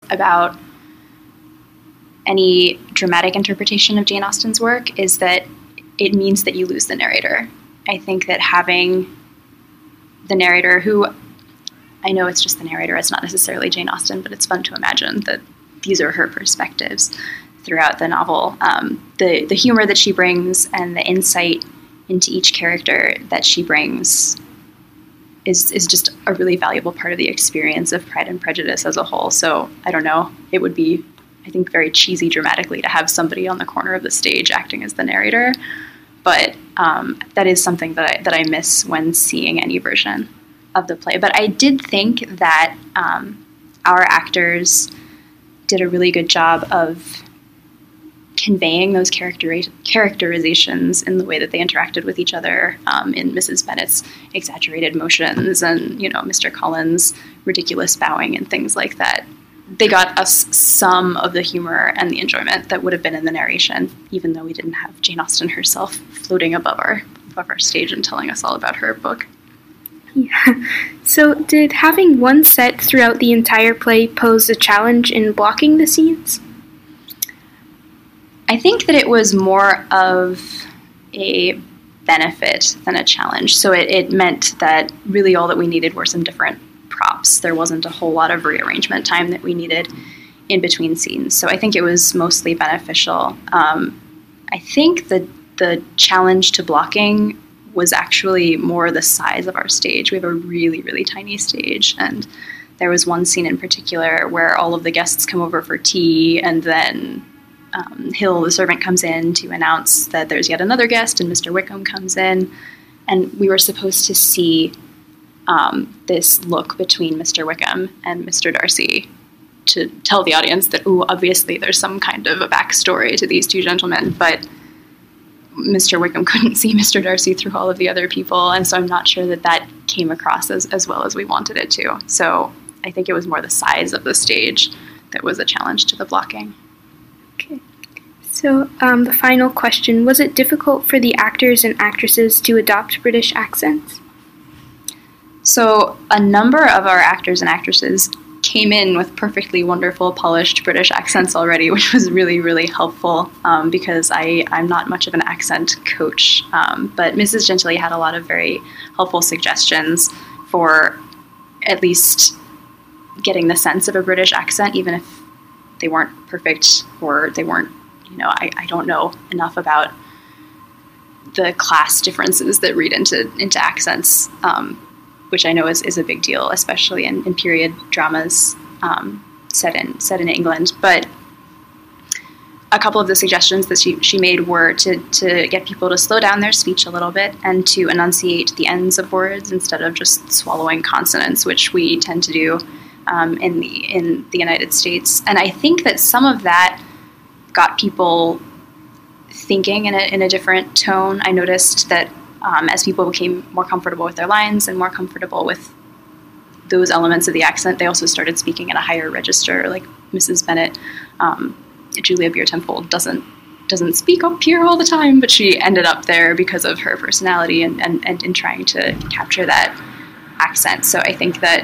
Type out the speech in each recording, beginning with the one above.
about any dramatic interpretation of Jane Austen's work is that it means that you lose the narrator. I think that having the narrator, who I know it's just the narrator, it's not necessarily Jane Austen, but it's fun to imagine that these are her perspectives throughout the novel. The humor that she brings and the insight into each character that she brings is just a really valuable part of the experience of Pride and Prejudice as a whole. So I don't know, it would be, I think, very cheesy dramatically to have somebody on the corner of the stage acting as the narrator. But that is something that I miss when seeing any version of the play. But I did think that our actors did a really good job of conveying those characterizations in the way that they interacted with each other, in Mrs. Bennet's exaggerated motions and, Mr. Collins' ridiculous bowing and things like that. They got us some of the humor and the enjoyment that would have been in the narration, even though we didn't have Jane Austen herself floating above our stage and telling us all about her book. Yeah. So did having one set throughout the entire play pose a challenge in blocking the scenes? I think that it was more of a benefit than a challenge. So it meant that really all that we needed were some different props. There wasn't a whole lot of rearrangement time that we needed in between scenes. So I think it was mostly beneficial. I think that the challenge to blocking was actually more the size of our stage. We have a really, really tiny stage, and there was one scene in particular where all of the guests come over for tea, and then Hill, the servant, comes in to announce that there's yet another guest, and Mr. Wickham comes in, and we were supposed to see this look between Mr. Wickham and Mr. Darcy to tell the audience that, obviously there's some kind of a backstory to these two gentlemen, but Mr. Wickham couldn't see Mr. Darcy through all of the other people, and so I'm not sure that came across as well as we wanted it to. So I think it was more the size of the stage that was a challenge to the blocking. Okay. So the final question, was it difficult for the actors and actresses to adopt British accents? So a number of our actors and actresses came in with perfectly wonderful, polished British accents already, which was really, really helpful because I'm not much of an accent coach. But Mrs. Gentili had a lot of very helpful suggestions for at least getting the sense of a British accent, even if they weren't perfect or they weren't, I don't know enough about the class differences that read into accents, which I know is a big deal, especially in period dramas set in England. But a couple of the suggestions that she made were to get people to slow down their speech a little bit and to enunciate the ends of words instead of just swallowing consonants, which we tend to do in the United States. And I think that some of that got people thinking in a different tone. I noticed that as people became more comfortable with their lines and more comfortable with those elements of the accent, they also started speaking in a higher register. Like Mrs. Bennet, Julia Beer-Temple doesn't speak up here all the time, but she ended up there because of her personality and in trying to capture that accent. So I think that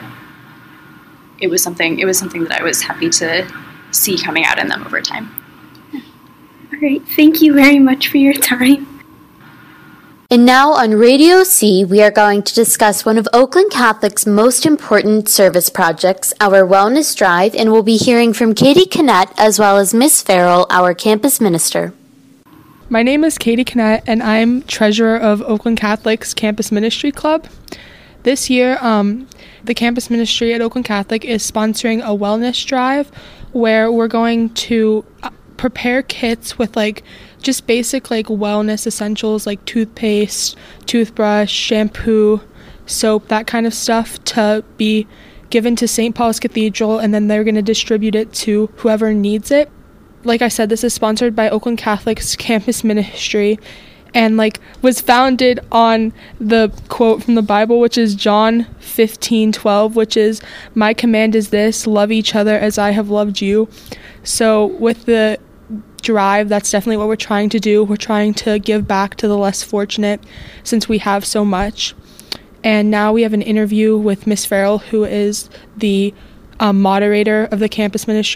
it was something that I was happy to see coming out in them over time. All right, thank you very much for your time. And now on Radio C, we are going to discuss one of Oakland Catholic's most important service projects, our Wellness Drive, and we'll be hearing from Katie Cannett as well as Miss Farrell, our campus minister. My name is Katie Cannett, and I'm treasurer of Oakland Catholic's Campus Ministry Club. This year, the campus ministry at Oakland Catholic is sponsoring a wellness drive where we're going to prepare kits with just basic wellness essentials like toothpaste, toothbrush, shampoo, soap, that kind of stuff to be given to St. Paul's Cathedral, and then they're going to distribute it to whoever needs it. Like I said, this is sponsored by Oakland Catholic's Campus Ministry and was founded on the quote from the Bible, which is John 15:12, which is, "My command is this, love each other as I have loved you." So with the drive, that's definitely what we're trying to do. We're trying to give back to the less fortunate since we have so much. And now we have an interview with Miss Farrell, who is the moderator of the campus ministry